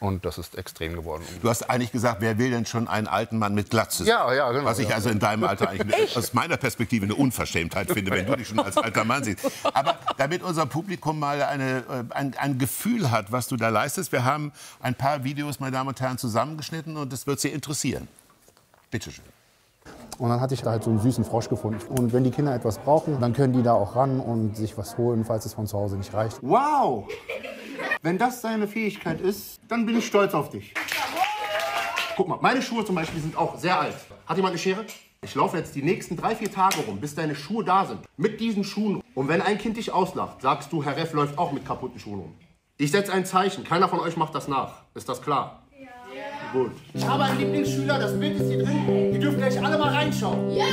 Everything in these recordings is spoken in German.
Und das ist extrem geworden. Du hast eigentlich gesagt, wer will denn schon einen alten Mann mit Glatze? Ja, genau. Was ich also in deinem Alter eigentlich aus meiner Perspektive eine Unverschämtheit finde, wenn du dich schon als alter Mann siehst. Aber damit unser Publikum mal ein Gefühl hat, was du da leistest, wir haben ein paar Videos, meine Damen und Herren, zusammengeschnitten und das wird Sie interessieren. Bitte schön. Und dann hatte ich da halt so einen süßen Frosch gefunden. Und wenn die Kinder etwas brauchen, dann können die da auch ran und sich was holen, falls es von zu Hause nicht reicht. Wow! Wenn das deine Fähigkeit ist, dann bin ich stolz auf dich. Guck mal, meine Schuhe zum Beispiel sind auch sehr alt. Hat jemand eine Schere? Ich laufe jetzt die nächsten 3-4 Tage rum, bis deine Schuhe da sind. Mit diesen Schuhen. Und wenn ein Kind dich auslacht, sagst du, Herr Reff läuft auch mit kaputten Schuhen rum. Ich setze ein Zeichen. Keiner von euch macht das nach. Ist das klar? Ja. Gut. Ich habe einen Lieblingsschüler, das Bild ist hier drin. Ihr dürft gleich alle mal reinschauen. Ja!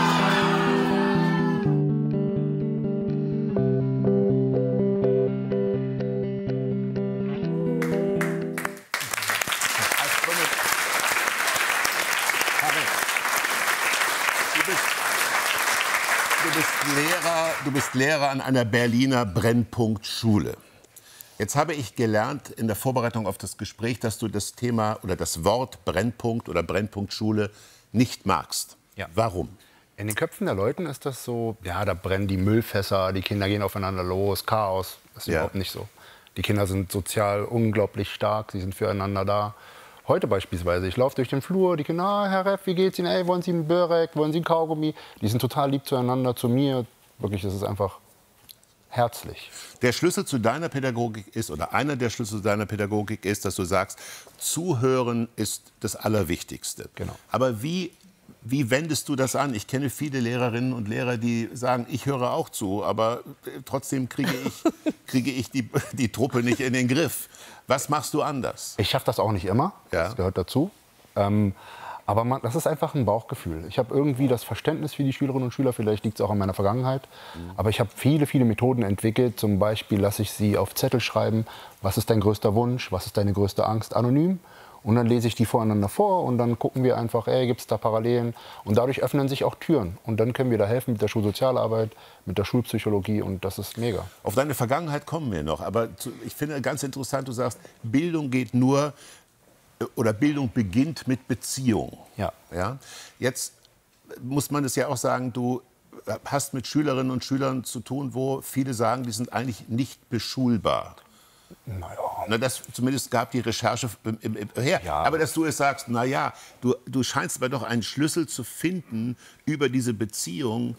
Du bist Lehrer an einer Berliner Brennpunktschule. Jetzt habe ich gelernt in der Vorbereitung auf das Gespräch, dass du das Thema oder das Wort Brennpunkt oder Brennpunktschule nicht magst. Ja. Warum? In den Köpfen der Leuten ist das so, ja, da brennen die Müllfässer, die Kinder gehen aufeinander los, Chaos. Das ist überhaupt nicht so. Die Kinder sind sozial unglaublich stark, sie sind füreinander da. Heute beispielsweise, ich laufe durch den Flur, die Kinder, ah, Herr Reff, wie geht's Ihnen? Ey, wollen Sie einen Börek, wollen Sie einen Kaugummi? Die sind total lieb zueinander, zu mir. Wirklich, das ist einfach herzlich. Der Schlüssel zu deiner Pädagogik ist, oder einer der Schlüssel zu deiner Pädagogik ist, dass du sagst, Zuhören ist das Allerwichtigste. Genau. Aber wie wendest du das an? Ich kenne viele Lehrerinnen und Lehrer, die sagen, ich höre auch zu, aber trotzdem kriege ich die Truppe nicht in den Griff. Was machst du anders? Ich schaffe das auch nicht immer, Ja. das gehört dazu. Aber das ist einfach ein Bauchgefühl. Ich habe irgendwie das Verständnis für die Schülerinnen und Schüler, vielleicht liegt es auch an meiner Vergangenheit. Aber ich habe viele, viele Methoden entwickelt. Zum Beispiel lasse ich sie auf Zettel schreiben, was ist dein größter Wunsch, was ist deine größte Angst, anonym. Und dann lese ich die voreinander vor und dann gucken wir einfach, gibt es da Parallelen. Und dadurch öffnen sich auch Türen. Und dann können wir da helfen mit der Schulsozialarbeit, mit der Schulpsychologie und das ist mega. Auf deine Vergangenheit kommen wir noch. Aber ich finde ganz interessant, du sagst, Bildung geht nur, oder Bildung beginnt mit Beziehung. Ja. Ja? Jetzt muss man es ja auch sagen, du hast mit Schülerinnen und Schülern zu tun, wo viele sagen, die sind eigentlich nicht beschulbar. Naja. Na, das zumindest gab die Recherche her. Ja. Aber dass du es sagst, naja, du scheinst aber doch einen Schlüssel zu finden über diese Beziehung,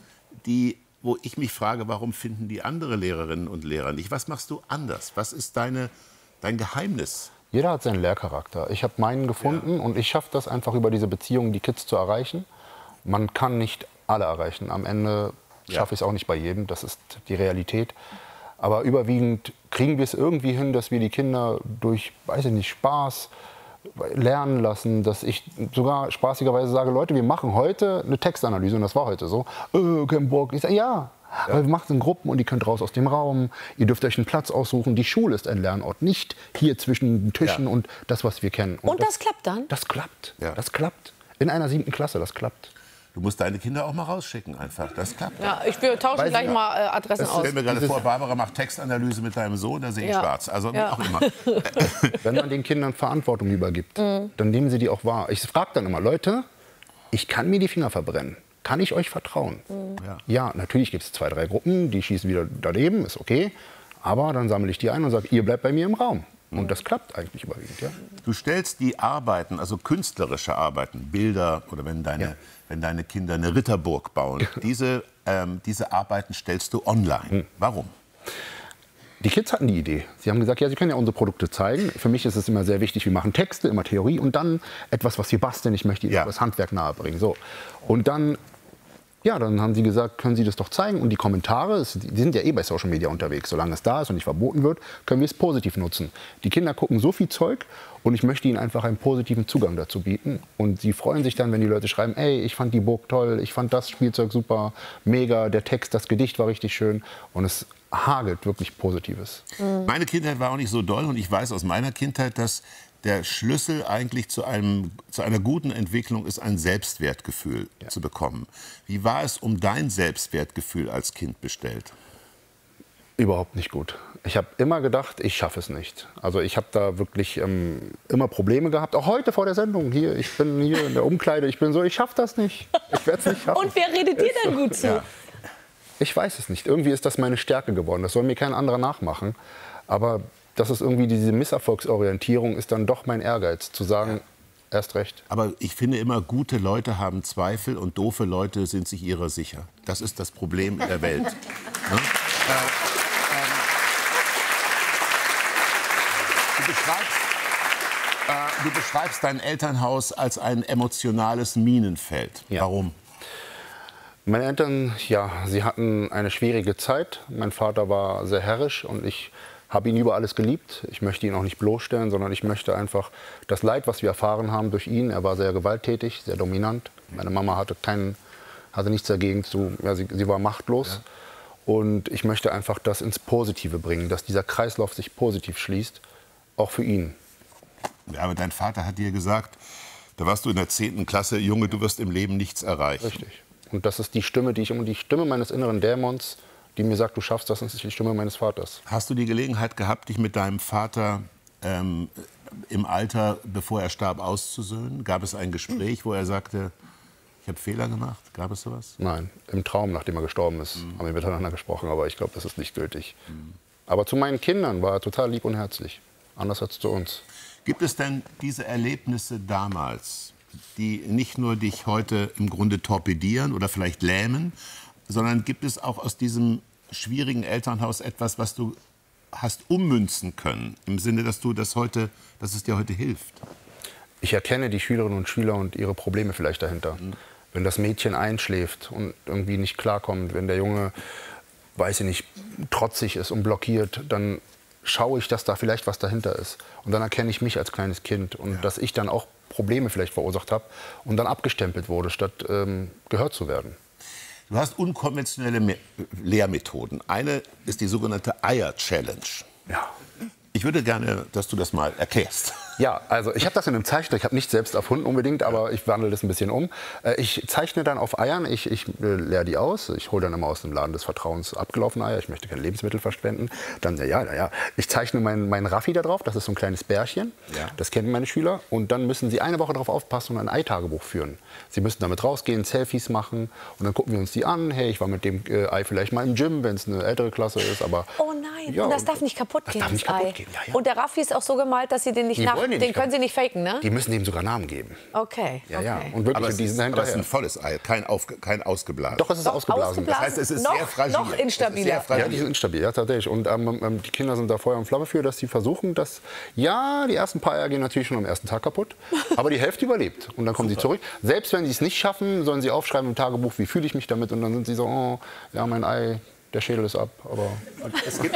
wo ich mich frage, warum finden die andere Lehrerinnen und Lehrer nicht? Was machst du anders? Was ist dein Geheimnis? Jeder hat seinen Lehrcharakter. Ich habe meinen gefunden und ich schaffe das einfach über diese Beziehung, die Kids zu erreichen. Man kann nicht alle erreichen. Am Ende schaffe ich es auch nicht bei jedem, das ist die Realität. Aber überwiegend kriegen wir es irgendwie hin, dass wir die Kinder durch, weiß ich nicht, Spaß lernen lassen, dass ich sogar spaßigerweise sage, Leute, wir machen heute eine Textanalyse und das war heute so. Kein Bock. Ich sage, ja. Aber wir machen es in Gruppen und ihr könnt raus aus dem Raum. Ihr dürft euch einen Platz aussuchen. Die Schule ist ein Lernort, nicht hier zwischen den Tischen und das, was wir kennen. Und das klappt dann? Das klappt. Ja. Das klappt. In einer 7. Klasse, das klappt. Du musst deine Kinder auch mal rausschicken einfach. Das klappt. Ja, wir tauschen gleich mal Adressen aus. Ich stelle mir gerade vor, Barbara macht Textanalyse mit deinem Sohn, da sehe ich schwarz. Also wie auch immer. Wenn man den Kindern Verantwortung übergibt, dann nehmen sie die auch wahr. Ich frage dann immer, Leute, ich kann mir die Finger verbrennen. Kann ich euch vertrauen? Ja, natürlich gibt es 2, 3 Gruppen, die schießen wieder daneben, ist okay. Aber dann sammle ich die ein und sage, ihr bleibt bei mir im Raum. Und das klappt eigentlich überwiegend. Ja. Du stellst die Arbeiten, also künstlerische Arbeiten, Bilder oder wenn deine Kinder eine Ritterburg bauen, diese Arbeiten stellst du online. Warum? Die Kids hatten die Idee. Sie haben gesagt, ja, sie können ja unsere Produkte zeigen. Für mich ist es immer sehr wichtig, wir machen Texte, immer Theorie und dann etwas, was wir basteln. Ich möchte ihnen das Handwerk nahebringen. So. Und dann haben sie gesagt, können Sie das doch zeigen. Und die Kommentare, die sind ja bei Social Media unterwegs. Solange es da ist und nicht verboten wird, können wir es positiv nutzen. Die Kinder gucken so viel Zeug und ich möchte ihnen einfach einen positiven Zugang dazu bieten. Und sie freuen sich dann, wenn die Leute schreiben, ey, ich fand die Burg toll, ich fand das Spielzeug super, mega, der Text, das Gedicht war richtig schön. Und es hagelt wirklich Positives. Meine Kindheit war auch nicht so doll und ich weiß aus meiner Kindheit, dass der Schlüssel eigentlich zu einer guten Entwicklung ist, ein Selbstwertgefühl zu bekommen. Wie war es um dein Selbstwertgefühl als Kind bestellt? Überhaupt nicht gut. Ich habe immer gedacht, ich schaffe es nicht. Also ich habe da wirklich immer Probleme gehabt. Auch heute vor der Sendung hier. Ich bin hier in der Umkleide. Ich bin so, ich schaffe das nicht. Ich werde es nicht schaffen. Und wer redet dir denn gut zu? Ja. Ich weiß es nicht. Irgendwie ist das meine Stärke geworden. Das soll mir kein anderer nachmachen. Aber das ist irgendwie diese Misserfolgsorientierung, ist dann doch mein Ehrgeiz, zu sagen, erst recht. Aber ich finde immer, gute Leute haben Zweifel und doofe Leute sind sich ihrer sicher. Das ist das Problem in der Welt. Ne? Du beschreibst dein Elternhaus als ein emotionales Minenfeld. Ja. Warum? Meine Eltern, ja, sie hatten eine schwierige Zeit. Mein Vater war sehr herrisch und ich habe ihn über alles geliebt. Ich möchte ihn auch nicht bloßstellen, sondern ich möchte einfach das Leid, was wir erfahren haben durch ihn. Er war sehr gewalttätig, sehr dominant. Meine Mama hatte nichts dagegen sie war machtlos. Ja. Und ich möchte einfach das ins Positive bringen, dass dieser Kreislauf sich positiv schließt, auch für ihn. Ja, aber dein Vater hat dir gesagt, da warst du in der 10. Klasse, Junge, du wirst im Leben nichts erreichen. Richtig. Und das ist die Stimme, die Stimme meines inneren Dämons, die mir sagt, du schaffst das, ist die Stimme meines Vaters. Hast du die Gelegenheit gehabt, dich mit deinem Vater im Alter, bevor er starb, auszusöhnen? Gab es ein Gespräch, wo er sagte, ich habe Fehler gemacht? Gab es sowas? Nein, im Traum, nachdem er gestorben ist, haben wir miteinander gesprochen, aber ich glaube, das ist nicht gültig. Aber zu meinen Kindern war er total lieb und herzlich, anders als zu uns. Gibt es denn diese Erlebnisse damals, die nicht nur dich heute im Grunde torpedieren oder vielleicht lähmen, sondern gibt es auch aus diesem schwierigen Elternhaus etwas, was du hast ummünzen können, im Sinne, dass es dir heute hilft? Ich erkenne die Schülerinnen und Schüler und ihre Probleme vielleicht dahinter. Wenn das Mädchen einschläft und irgendwie nicht klarkommt, wenn der Junge, weiß ich nicht, trotzig ist und blockiert, dann schaue ich, dass da vielleicht was dahinter ist. Und dann erkenne ich mich als kleines Kind und dass ich dann auch Probleme vielleicht verursacht habe und dann abgestempelt wurde, statt gehört zu werden. Du hast unkonventionelle Lehrmethoden. Eine ist die sogenannte Eier-Challenge. Ja. Ich würde gerne, dass du das mal erklärst. Ja, also ich habe das in einem Zeichner, ich habe nicht selbst erfunden unbedingt, aber ich wandle das ein bisschen um. Ich zeichne dann auf Eiern, ich leere die aus, ich hole dann immer aus dem Laden des Vertrauens abgelaufene Eier, ich möchte kein Lebensmittel verschwenden. Dann, ich zeichne meinen Raffi da drauf, das ist so ein kleines Bärchen, das kennen meine Schüler. Und dann müssen sie eine Woche darauf aufpassen und ein Eitagebuch führen. Sie müssen damit rausgehen, Selfies machen und dann gucken wir uns die an. Hey, ich war mit dem Ei vielleicht mal im Gym, wenn es eine ältere Klasse ist, aber... Oh nein, ja, und das darf nicht kaputt gehen, das darf nicht kaputt gehen. Ja. Und der Raffi ist auch so gemalt, dass sie den nicht den können sie nicht faken, ne? Die müssen dem sogar Namen geben. Okay. Ja. Und wirklich, Aber es ist ein volles Ei, kein ausgeblasen. Doch, es ist ausgeblasen. Das heißt, es ist sehr fragil. Noch instabiler. Ja, die sind instabil, ja, tatsächlich. Und die Kinder sind da Feuer und Flamme für, dass sie versuchen, die ersten paar Eier gehen natürlich schon am ersten Tag kaputt, aber die Hälfte überlebt. Und dann kommen sie zurück. Selbst wenn sie es nicht schaffen, sollen sie aufschreiben im Tagebuch, wie fühle ich mich damit. Und dann sind sie so, oh, ja, mein Ei, der Schädel ist ab. Aber es gibt,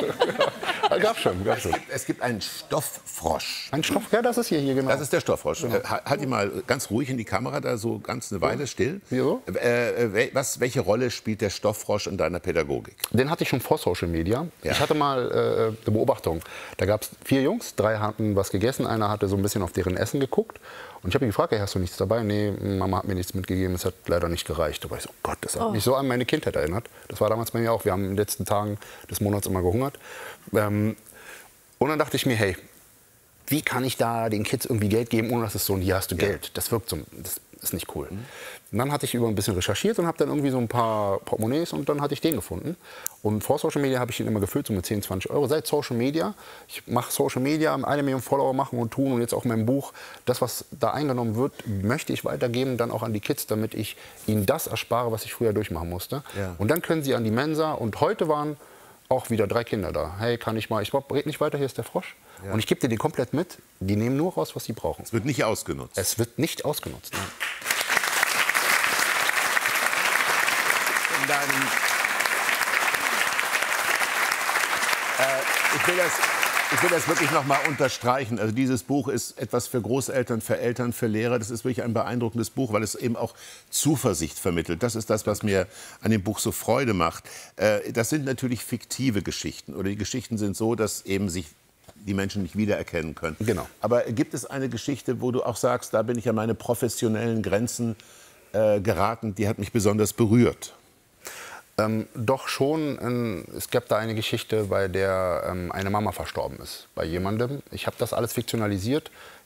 es gibt einen Stofffrosch. Ein Stoff? Ja, das ist hier genau. Das ist der Stofffrosch. Genau. Halt ihn mal ganz ruhig in die Kamera, da so ganz eine Weile still. Wieso? Welche Rolle spielt der Stofffrosch in deiner Pädagogik? Den hatte ich schon vor Social Media. Ja. Ich hatte mal eine Beobachtung. Da gab es 4 Jungs, 3 hatten was gegessen, einer hatte so ein bisschen auf deren Essen geguckt. Und ich habe ihn gefragt, hey, hast du nichts dabei? Nee, Mama hat mir nichts mitgegeben, es hat leider nicht gereicht. Da war ich so, Gott, das hat mich so an meine Kindheit erinnert. Das war damals bei mir auch. Wir haben in den letzten Tagen des Monats immer gehungert. Und dann dachte ich mir, hey, wie kann ich da den Kids irgendwie Geld geben, ohne dass es so, hier hast du Geld. Das wirkt so, das ist nicht cool. Und dann hatte ich über ein bisschen recherchiert und habe dann irgendwie so ein paar Portemonnaies und dann hatte ich den gefunden. Und vor Social Media habe ich ihn immer gefüllt, so mit 10, 20 Euro. Seit Social Media, ich mache Social Media, 1 Million Follower machen und tun und jetzt auch in meinem Buch, das, was da eingenommen wird, möchte ich weitergeben, dann auch an die Kids, damit ich ihnen das erspare, was ich früher durchmachen musste. Ja. Und dann können sie an die Mensa und heute waren auch wieder 3 Kinder da. Hey, kann ich rede nicht weiter, hier ist der Frosch. Ja. Und ich gebe dir den komplett mit. Die nehmen nur raus, was sie brauchen. Es wird nicht ausgenutzt. Es wird nicht ausgenutzt. Nein. Ich will das wirklich noch mal unterstreichen. Also dieses Buch ist etwas für Großeltern, für Eltern, für Lehrer. Das ist wirklich ein beeindruckendes Buch, weil es eben auch Zuversicht vermittelt. Das ist das, was mir an dem Buch so Freude macht. Das sind natürlich fiktive Geschichten. Oder die Geschichten sind so, dass eben sich die Menschen nicht wiedererkennen können. Genau. Aber gibt es eine Geschichte, wo du auch sagst, da bin ich an meine professionellen Grenzen geraten, die hat mich besonders berührt? Doch schon. Es gab da eine Geschichte, bei der eine Mama verstorben ist. Bei jemandem. Ich habe das alles fiktionalisiert.